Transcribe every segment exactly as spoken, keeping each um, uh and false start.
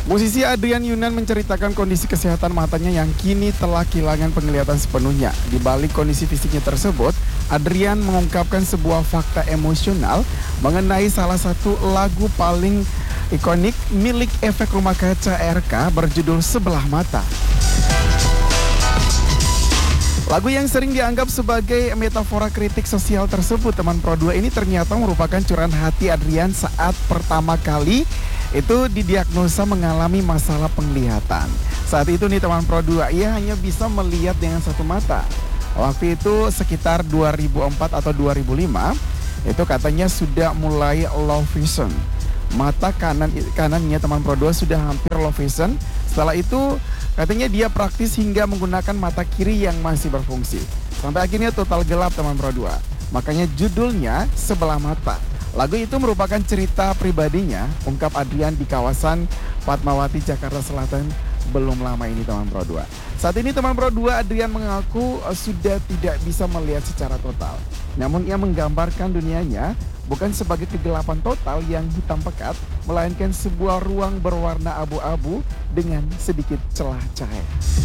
Musisi Adrian Yunan menceritakan kondisi kesehatan matanya yang kini telah kehilangan penglihatan sepenuhnya. Di balik kondisi fisiknya tersebut, Adrian mengungkapkan sebuah fakta emosional mengenai salah satu lagu paling ikonik milik Efek Rumah Kaca R K berjudul Sebelah Mata. Lagu yang sering dianggap sebagai metafora kritik sosial tersebut, teman Pro dua ini ternyata merupakan curahan hati Adrian saat pertama kali itu didiagnosa mengalami masalah penglihatan. Saat itu nih teman Pro dua, ia hanya bisa melihat dengan satu mata. Waktu itu sekitar dua ribu empat atau dua ribu lima, itu katanya sudah mulai low vision. Mata kanan kanannya teman Pro dua sudah hampir low vision. Setelah itu katanya dia praktis hingga menggunakan mata kiri yang masih berfungsi. Sampai akhirnya total gelap teman Pro dua. Makanya judulnya Sebelah Mata. Lagu itu merupakan cerita pribadinya, ungkap Adrian di kawasan Fatmawati, Jakarta Selatan belum lama ini teman Pro dua. Saat ini teman Pro dua, Adrian mengaku uh, sudah tidak bisa melihat secara total. Namun ia menggambarkan dunianya bukan sebagai kegelapan total yang hitam pekat, melainkan sebuah ruang berwarna abu-abu dengan sedikit celah cahaya.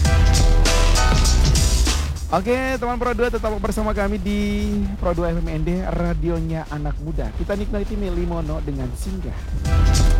Oke, teman Pro dua, tetap bersama kami di Pro dua F M N D, radionya anak muda. Kita nikmati Melly Mono dengan Singgah.